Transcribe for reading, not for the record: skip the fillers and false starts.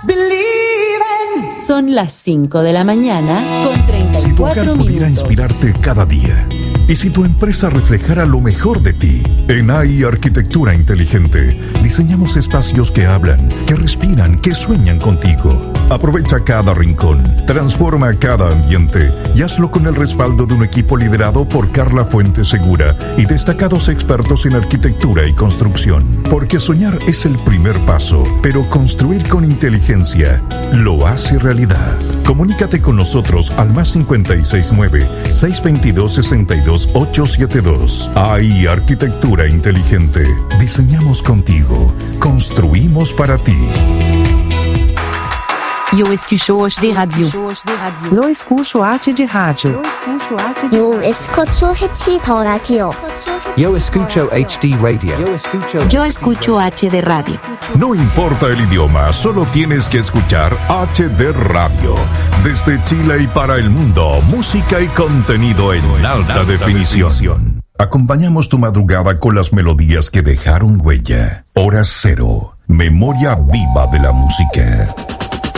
Son las 5 de la mañana con 34 Si tu hogar minutos. pudiera inspirarte cada día, y si tu empresa reflejara lo mejor de ti, en AI Arquitectura Inteligente diseñamos espacios que hablan, que respiran, que sueñan contigo. Aprovecha cada rincón, transforma cada ambiente y hazlo con el respaldo de un equipo liderado por Carla Fuente Segura y destacados expertos en arquitectura y construcción. Porque soñar es el primer paso, pero construir con inteligencia lo hace realidad. Comunícate con nosotros al +569-622-62872. AI Arquitectura Inteligente. Diseñamos contigo. Construimos para ti. Eu escucho HD Radio. Eu escucho HD Radio. Eu escucho HD Radio. Yo escucho HD Radio. Yo escucho HD Radio. No importa el idioma, solo tienes que escuchar HD Radio. Desde Chile y para el mundo, música y contenido en alta definición. Acompañamos tu madrugada con las melodías que dejaron huella. Hora cero. Memoria viva de la música.